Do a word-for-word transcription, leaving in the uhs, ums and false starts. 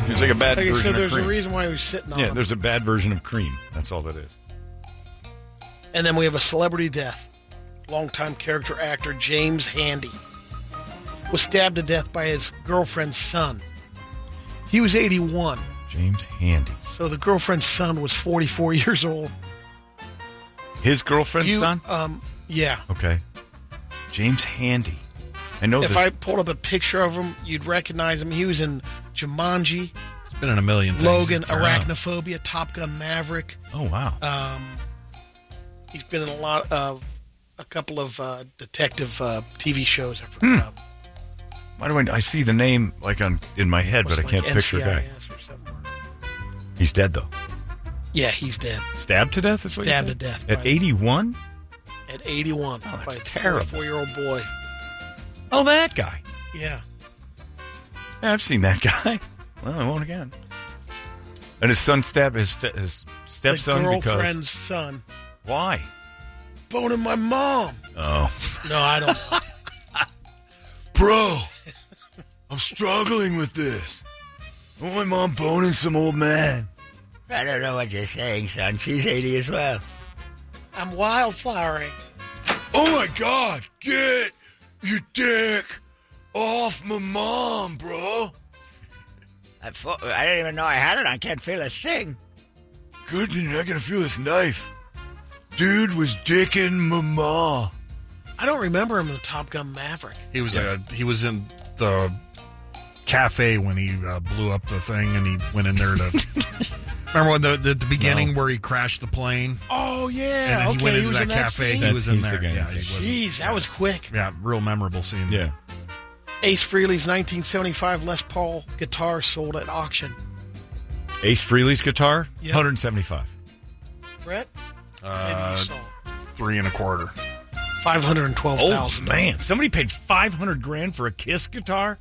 He's like a bad Like I version said, of there's cream. a reason why he was sitting on Yeah, him. there's a bad version of cream. That's all that is. And then we have a celebrity death. Longtime character actor James Handy was stabbed to death by his girlfriend's son. He was eighty-one. James Handy. So the girlfriend's son was forty-four years old. His girlfriend's You, son? Um, yeah. Okay. James Handy. I know If this. I pulled up a picture of him, you'd recognize him. He was in Jumanji, It's been in a million things. Logan, He's around. Arachnophobia, Top Gun Maverick. Oh, wow. Um, he's been in a lot of, a couple of uh, detective uh, T V shows. I forgot. Hmm. Why do I, I see the name like on in my head, but I Like can't picture the guy. N C I S or something. He's dead, though. Yeah, he's dead. Stabbed to death? That's what you Stabbed to said? death. At by- eighty-one? At eighty-one. Oh, that's by a terrible. forty-four-year-old boy. Oh, that guy. Yeah. Yeah, I've seen that guy. Well, I won't again. And his son stabbed his, ste- his stepson the because... girlfriend's son. Why? Boning my mom. Oh. No, I don't. Bro, I'm struggling with this. I want my mom boning some old man. I don't know what you're saying, son. She's eighty as well. I'm wildflowering. Oh, my God. Get your dick off my mom, bro. I, fo- I didn't even know I had it. I can't feel a thing. Good, you're not going to feel this knife. Dude was dicking my ma. I don't remember him in the Top Gun Maverick. He was uh, he was in the cafe when he uh, blew up the thing, and he went in there to. Remember when the, the, the beginning No. where he crashed the plane? Oh, And yeah. then okay, he went into was that in cafe. scene? He was in He's the there. guy. Yeah, he was. Jeez, that was quick. Yeah, real memorable scene. Yeah. Ace Frehley's nineteen seventy-five Les Paul guitar sold at auction. Ace Frehley's guitar, Yep. one hundred seventy-five. Brett? Uh, Maybe you saw it. three and a quarter. five hundred twelve Oh, thousand. man. Somebody paid five hundred grand for a Kiss guitar?